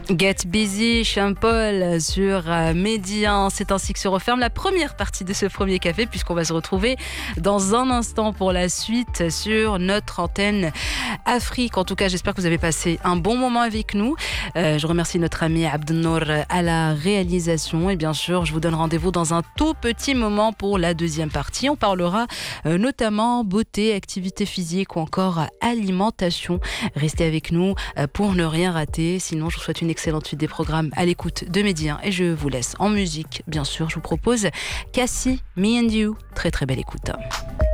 Get Busy, Champol sur Médien. C'est ainsi que se referme la première partie de ce premier café, puisqu'on va se retrouver dans un instant pour la suite sur notre antenne Afrique. En tout cas, j'espère que vous avez passé un bon moment avec nous. Je remercie notre ami Abdelnour à la réalisation. Et bien sûr, je vous donne rendez-vous dans un tout petit moment pour la deuxième partie. On parlera notamment beauté, activité physique ou encore alimentation. Restez avec nous pour ne rien rater. Sinon, je vous souhaite une excellente suite des programmes à l'écoute de Médien et je vous laisse en musique. Bien sûr, je vous propose Cassie, Me and You. Très très belle écoute.